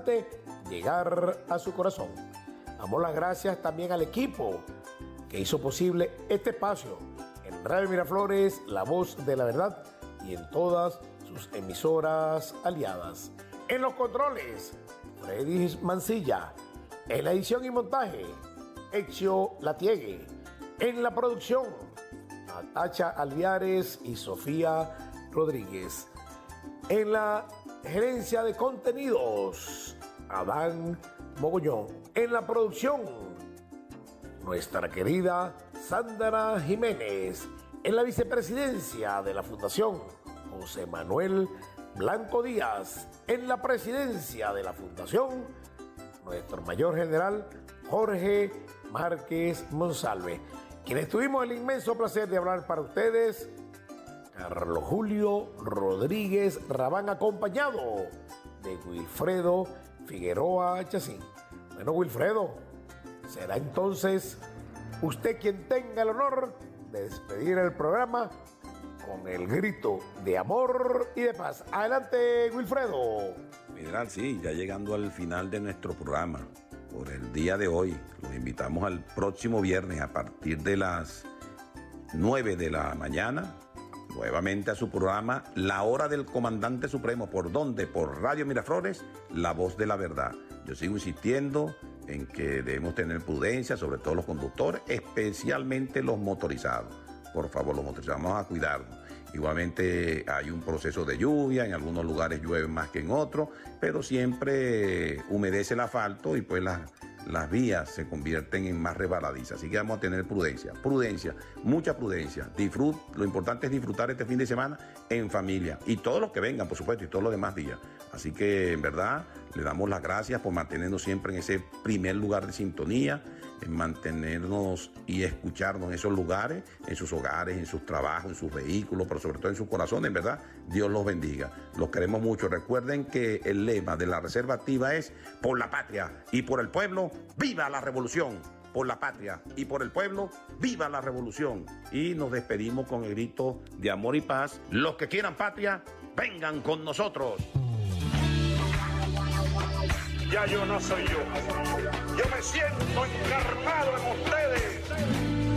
importante llegar a su corazón. Damos las gracias también al equipo que hizo posible este espacio en Radio Miraflores, La Voz de la Verdad, y en todas sus emisoras aliadas. En los controles, Freddy Mancilla. En la edición y montaje, Ezio Latiegue. En la producción, Natacha Alviares y Sofía Rodríguez. En la gerencia de contenidos, Adán Mogollón. En la producción, nuestra querida Sandra Jiménez. En la vicepresidencia de la Fundación, José Manuel Blanco Díaz. En la presidencia de la Fundación, nuestro mayor general Jorge Márquez Monsalve. Quienes tuvimos el inmenso placer de hablar para ustedes, Carlos Julio Rodríguez Rabán, acompañado de Wilfredo Figueroa Chacín. Bueno, Wilfredo, será entonces usted quien tenga el honor de despedir el programa con el grito de amor y de paz. Adelante, Wilfredo. General, sí, ya llegando al final de nuestro programa por el día de hoy. Los invitamos al próximo viernes a partir de las 9 de la mañana, nuevamente a su programa La Hora del Comandante Supremo. ¿Por dónde? Por Radio Miraflores, La Voz de la Verdad. Yo sigo insistiendo en que debemos tener prudencia, sobre todo los conductores, especialmente los motorizados. Por favor, los motorizados, vamos a cuidarnos. Igualmente hay un proceso de lluvia, en algunos lugares llueve más que en otros, pero siempre humedece el asfalto y pues las vías se convierten en más resbaladizas. Así que vamos a tener prudencia, mucha prudencia. Lo importante es disfrutar este fin de semana en familia y todos los que vengan, por supuesto, y todos los demás días. Así que en verdad le damos las gracias por mantenernos siempre en ese primer lugar de sintonía, en mantenernos y escucharnos en esos lugares, en sus hogares, en sus trabajos, en sus vehículos, pero sobre todo en sus corazones. En verdad, Dios los bendiga. Los queremos mucho. Recuerden que el lema de la Reserva Activa es: por la patria y por el pueblo, ¡viva la revolución! Por la patria y por el pueblo, ¡viva la revolución! Y nos despedimos con el grito de amor y paz. Los que quieran patria, vengan con nosotros. Ya yo no soy yo. Yo me siento encarnado en ustedes.